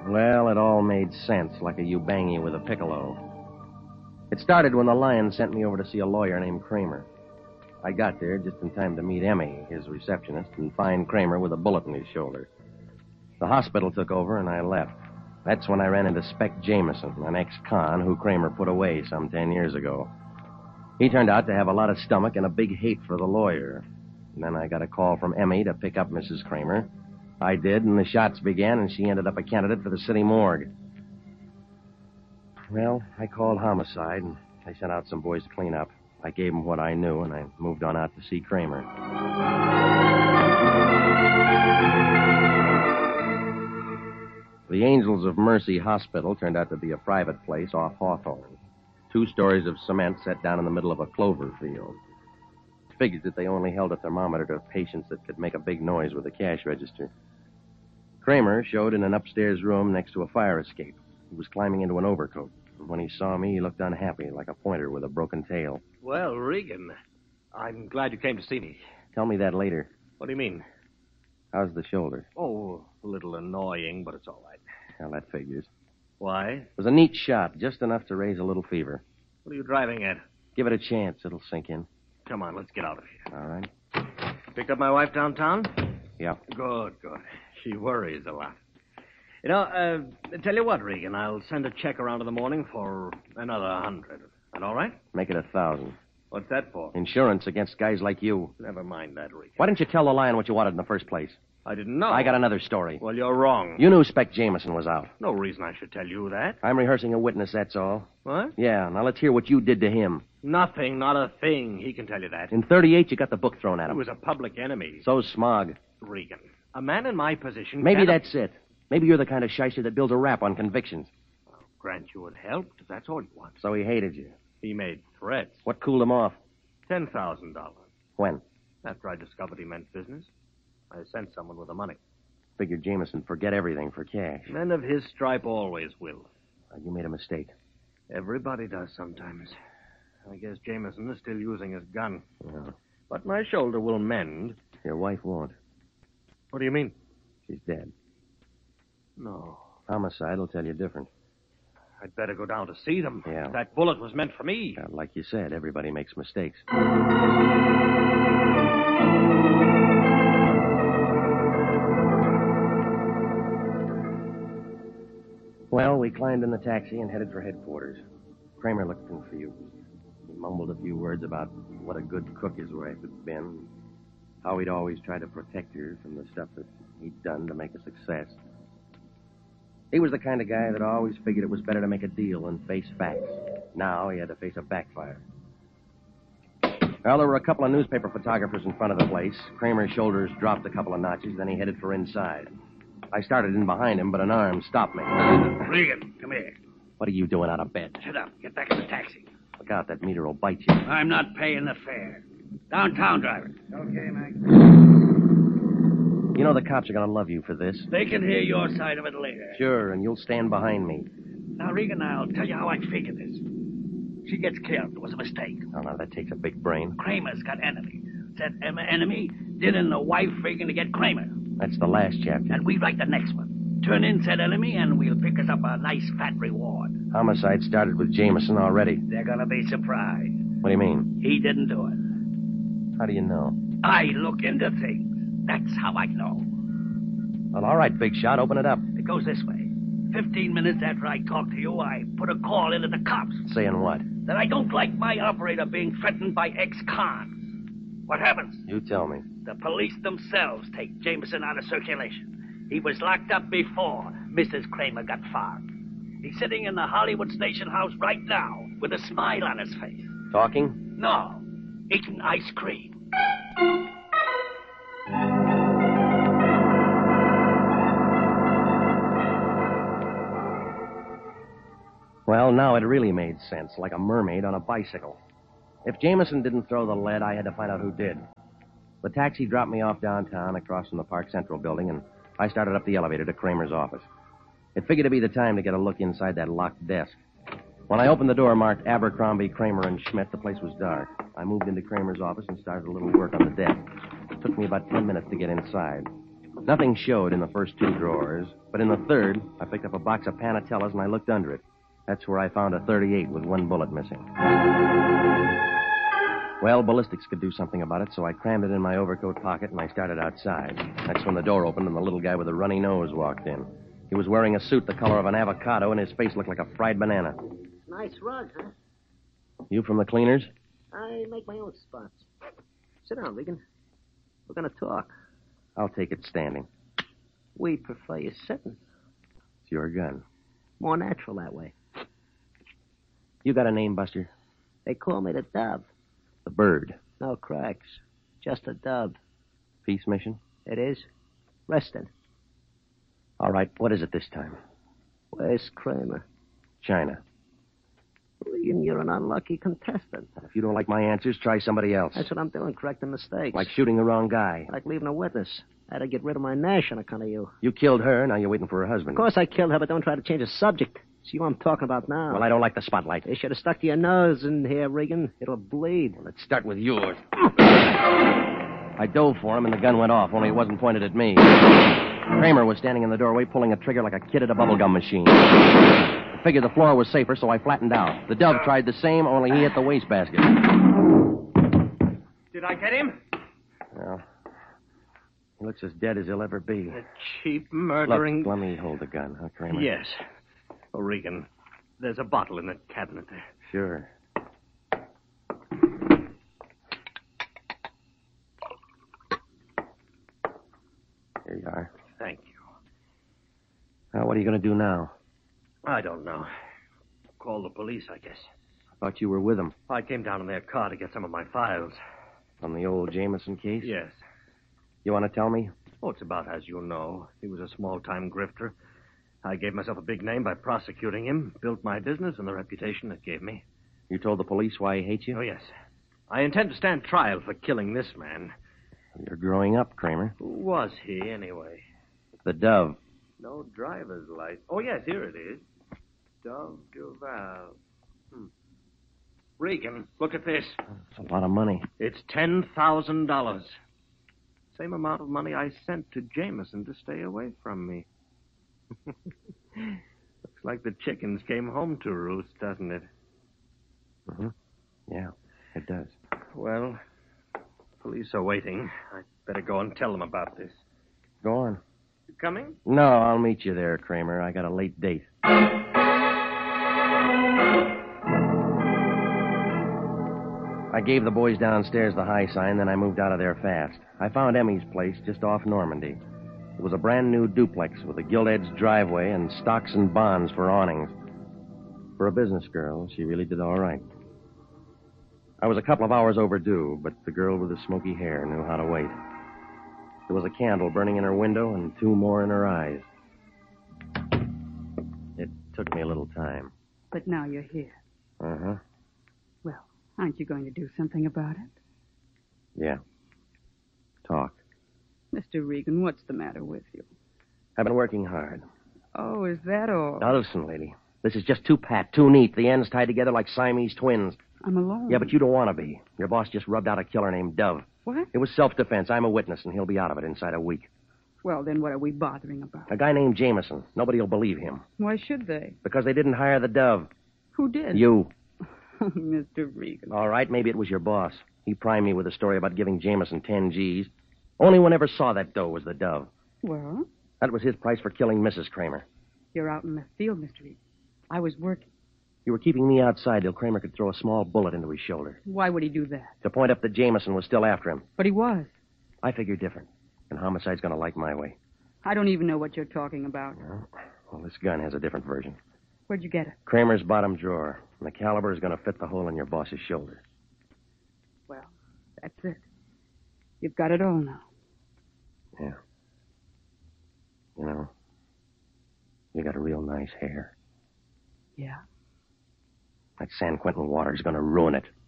Well, it all made sense, like a Ubangi with a piccolo. It started when the Lion sent me over to see a lawyer named Kramer. I got there just in time to meet Emmy, his receptionist, and find Kramer with a bullet in his shoulder. The hospital took over, and I left. That's when I ran into Spec Jameson, an ex-con who Kramer put away some 10 years ago. He turned out to have a lot of stomach and a big hate for the lawyer. And then I got a call from Emmy to pick up Mrs. Kramer. I did, and the shots began, and she ended up a candidate for the city morgue. Well, I called homicide, and they sent out some boys to clean up. I gave them what I knew, and I moved on out to see Kramer. The Angels of Mercy Hospital turned out to be a private place off Hawthorne. 2 stories of cement set down in the middle of a clover field. Figured that they only held a thermometer to patients that could make a big noise with a cash register. Kramer showed in an upstairs room next to a fire escape. He was climbing into an overcoat. And when he saw me, he looked unhappy, like a pointer with a broken tail. Well, Regan, I'm glad you came to see me. Tell me that later. What do you mean? How's the shoulder? Oh, a little annoying, but it's all right. Well, that figures. Why? It was a neat shot, just enough to raise a little fever. What are you driving at? Give it a chance. It'll sink in. Come on, let's get out of here. All right. Picked up my wife downtown? Yeah. Good. She worries a lot. You know, tell you what, Regan, I'll send a check around in the morning for another 100. That all right? Make it 1,000. What's that for? Insurance against guys like you. Never mind that, Regan. Why didn't you tell the Lion what you wanted in the first place? I didn't know. I got another story. Well, you're wrong. You knew Spec Jameson was out. No reason I should tell you that. I'm rehearsing a witness, that's all. What? Yeah, now let's hear what you did to him. Nothing, not a thing. He can tell you that. In 38, you got the book thrown at He him. was a public enemy. So's Smog. Regan, a man in my position... Maybe that's it. Maybe you're the kind of shyster that builds a rap on convictions. Well, grant you had helped, if that's all you want. So he hated you. He made threats. What cooled him off? $10,000. When? After I discovered he meant business, I sent someone with the money. Figured Jameson forget everything for cash. Men of his stripe always will. You made a mistake. Everybody does sometimes. I guess Jameson is still using his gun. Yeah. But my shoulder will mend. Your wife won't. What do you mean? She's dead. No. Homicide will tell you different. I'd better go down to see them. Yeah. That bullet was meant for me. Yeah, like you said, everybody makes mistakes. Well, we climbed in the taxi and headed for headquarters. Kramer looked confused. He mumbled a few words about what a good cook his wife had been, how he'd always tried to protect her from the stuff that he'd done to make a success. He was the kind of guy that always figured it was better to make a deal than face facts. Now he had to face a backfire. Well, there were a couple of newspaper photographers in front of the place. Kramer's shoulders dropped a couple of notches, then he headed for inside. I started in behind him, but an arm stopped me. Regan, come here. What are you doing out of bed? Sit up. Get back in the taxi. Look out, that meter will bite you. I'm not paying the fare. Downtown driver. Okay, Mac. You know the cops are going to love you for this. They can hear your side of it later. Sure, and you'll stand behind me. Now, Regan, I'll tell you how I figured this. She gets killed. It was a mistake. Oh, now, that takes a big brain. Kramer's got enemies. That enemy did in the wife Regan to get Kramer. That's the last chapter. And we write the next one. Turn in said enemy, and we'll pick us up a nice fat reward. Homicide started with Jameson already. They're gonna be surprised. What do you mean? He didn't do it. How do you know? I look into things. That's how I know. Well, all right, big shot. Open it up. It goes this way. 15 minutes after I talked to you, I put a call into the cops. Saying what? That I don't like my operator being threatened by ex-cons. What happens? You tell me. The police themselves take Jameson out of circulation. He was locked up before Mrs. Kramer got fogged. He's sitting in the Hollywood Station House right now with a smile on his face. Talking? No, eating ice cream. Well, now it really made sense, like a mermaid on a bicycle. If Jameson didn't throw the lead, I had to find out who did. The taxi dropped me off downtown across from the Park Central building, and I started up the elevator to Kramer's office. It figured to be the time to get a look inside that locked desk. When I opened the door marked Abercrombie, Kramer, and Schmidt, the place was dark. I moved into Kramer's office and started a little work on the desk. It took me about 10 minutes to get inside. Nothing showed in the first 2 drawers, but in the third, I picked up a box of Panatellas and I looked under it. That's where I found a .38 with 1 bullet missing. Well, ballistics could do something about it, so I crammed it in my overcoat pocket and I started outside. That's when the door opened and the little guy with the runny nose walked in. He was wearing a suit the color of an avocado and his face looked like a fried banana. Nice rug, huh? You from the cleaners? I make my own spots. Sit down, Regan. We're going to talk. I'll take it standing. We prefer you sitting. It's your gun. More natural that way. You got a name, Buster? They call me the Dove. The Bird. No cracks. Just a Dove. Peace mission? It is. Resting. All right, what is it this time? Where's Kramer? China. Regan, you're an unlucky contestant. If you don't like my answers, try somebody else. That's what I'm doing, correcting mistakes. Like shooting the wrong guy. Like leaving a witness. I had to get rid of my Nash on account of you. You killed her, now you're waiting for her husband. Of course I killed her, but don't try to change the subject. See what I'm talking about now. Well, I don't like the spotlight. You should have stuck to your nose in here, Regan. It'll bleed. Well, let's start with yours. I dove for him, and the gun went off, only it wasn't pointed at me. Kramer was standing in the doorway, pulling a trigger like a kid at a bubblegum machine. I figured the floor was safer, so I flattened out. The Dove tried the same, only he hit the wastebasket. Did I get him? Well, he looks as dead as he'll ever be. The cheap murdering... Look, let me hold the gun, huh, Kramer? Yes. Oh, Regan, there's a bottle in the cabinet there. Sure. Here you are. Thank you. Now, what are you going to do now? I don't know. Call the police, I guess. I thought you were with them. I came down in their car to get some of my files. On the old Jameson case? Yes. You want to tell me? Oh, it's about as you know. He was a small-time grifter. I gave myself a big name by prosecuting him, built my business and the reputation it gave me. You told the police why he hates you? Oh, yes. I intend to stand trial for killing this man. You're growing up, Kramer. Who was he, anyway? The Dove. No driver's license. Oh, yes, here it is. Dove Duval. Regan, look at this. That's a lot of money. It's $10,000. Same amount of money I sent to Jameson to stay away from me. Looks like the chickens came home to roost, doesn't it? Mm-hmm. Yeah, it does. Well, police are waiting. I'd better go and tell them about this. Go on. You coming? No, I'll meet you there, Kramer. I got a late date. I gave the boys downstairs the high sign, then I moved out of there fast. I found Emmy's place just off Normandy. It was a brand new duplex with a gilt-edged driveway and stocks and bonds for awnings. For a business girl, she really did all right. I was a couple of hours overdue, but the girl with the smoky hair knew how to wait. There was a candle burning in her window and 2 more in her eyes. It took me a little time. But now you're here. Uh-huh. Well, aren't you going to do something about it? Yeah. Talk. Mr. Regan, what's the matter with you? I've been working hard. Oh, is that all? Now listen, lady. This is just too pat, too neat. The ends tied together like Siamese twins. I'm alone. Yeah, but you don't want to be. Your boss just rubbed out a killer named Dove. What? It was self-defense. I'm a witness, and he'll be out of it inside a week. Well, then what are we bothering about? A guy named Jameson. Nobody will believe him. Why should they? Because they didn't hire the Dove. Who did? You. Oh, Mr. Regan. All right, maybe it was your boss. He primed me with a story about giving Jameson 10 G's. Only one ever saw that dough was the Dove. Well, That was his price for killing Mrs. Kramer. you're out in the field, Mr. Regan. I was working. You were keeping me outside till Kramer could throw a small bullet into his shoulder. Why would he do that? To point up that Jameson was still after him. But he was. I figured different. And homicide's going to like my way. I don't even know what you're talking about. Well, this gun has a different version. Where'd you get it? Kramer's bottom drawer. And the caliber is going to fit the hole in your boss's shoulder. Well, that's it. You've got it all now. Yeah. You know, you got a real nice hair. Yeah? That San Quentin water's going to ruin it.